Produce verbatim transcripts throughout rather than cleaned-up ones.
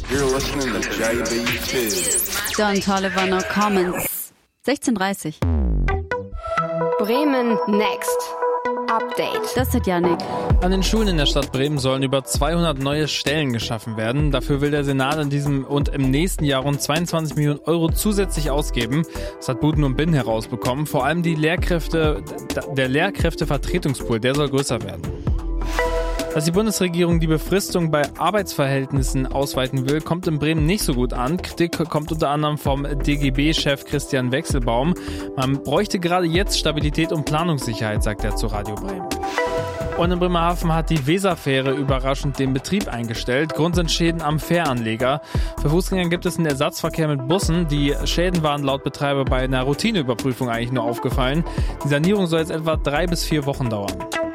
You're listening to J B two. Don Toliver, No Comments. sechzehn Uhr dreißig. Bremen Next. Update. Das ist Janik. An den Schulen in der Stadt Bremen sollen über zweihundert neue Stellen geschaffen werden. Dafür will der Senat in diesem und im nächsten Jahr rund zweiundzwanzig Millionen Euro zusätzlich ausgeben. Das hat Buden und Bin herausbekommen. Vor allem die Lehrkräfte, der Lehrkräftevertretungspool, der soll größer werden. Dass die Bundesregierung die Befristung bei Arbeitsverhältnissen ausweiten will, kommt in Bremen nicht so gut an. Kritik kommt unter anderem vom D G B-Chef Christian Wechselbaum. Man bräuchte gerade jetzt Stabilität und Planungssicherheit, sagt er zu Radio Bremen. Und in Bremerhaven hat die Weserfähre überraschend den Betrieb eingestellt. Grund sind Schäden am Fähranleger. Für Fußgänger gibt es einen Ersatzverkehr mit Bussen. Die Schäden waren laut Betreiber bei einer Routineüberprüfung eigentlich nur aufgefallen. Die Sanierung soll jetzt etwa drei bis vier Wochen dauern.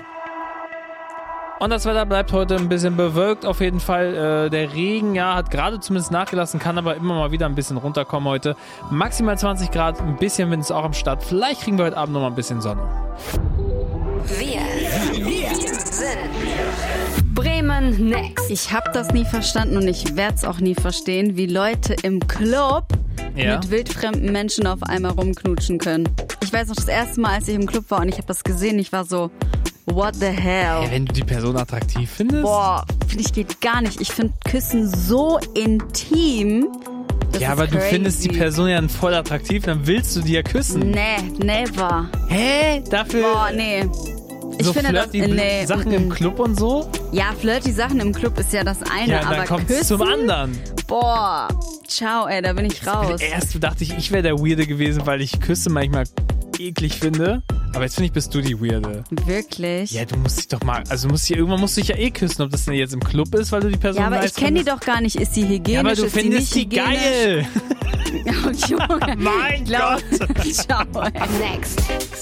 Und das Wetter bleibt heute ein bisschen bewölkt auf jeden Fall. Äh, der Regen, ja, hat gerade zumindest nachgelassen, kann aber immer mal wieder ein bisschen runterkommen heute. Maximal zwanzig Grad, ein bisschen Wind ist auch am Start. Vielleicht kriegen wir heute Abend noch mal ein bisschen Sonne. Wir, wir sind Bremen Next. Ich habe das nie verstanden und ich werde es auch nie verstehen, wie Leute im Club Ja. mit wildfremden Menschen auf einmal rumknutschen können. Ich weiß noch, das erste Mal, als ich im Club war und ich habe das gesehen, ich war so, what the hell? Ja, wenn du die Person attraktiv findest? Boah, finde ich geht gar nicht. Ich finde Küssen so intim. Das ja, ist aber du crazy. findest die Person ja voll attraktiv, dann willst du die ja küssen. Nee, never. Hä? Dafür Boah, nee. Ich so finde das, flirty nee. Sachen im Club und so? Ja, flirty Sachen im Club ist ja das eine, Ja, dann aber kommt's küssen, zum anderen. boah, ciao, ey, da bin ich raus. Erst dachte ich, ich wäre der Weirde gewesen, weil ich Küsse manchmal eklig finde. Aber jetzt finde ich, bist du die Weirde. Wirklich? Ja, du musst dich doch mal, also du musst dich, irgendwann musst du dich ja eh küssen, ob das denn jetzt im Club ist, weil du die Person Ja, aber nice ich kenne die findest. doch gar nicht. Ist die hygienisch? Ja, aber du ist findest die, die nicht hygienisch? geil. Oh, Junge. Mein Glaub- Gott. Ciao, ey. Next.